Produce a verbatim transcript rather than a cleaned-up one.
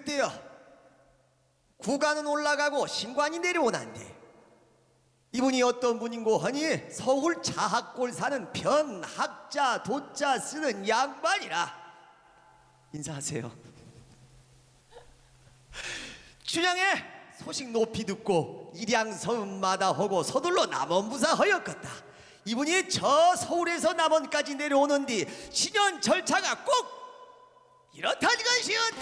때요. 구간은 올라가고 신관이 내려오난데 이분이 어떤 분인고 하니 서울 자학골 사는 변학자 도자 쓰는 양반이라. 인사하세요. 춘향의 소식 높이 듣고 일양서음마다 하고 서둘러 남원부사 하였겠다. 이분이 저 서울에서 남원까지 내려오는 뒤 신년 절차가 꼭 이렇다는 것이었다.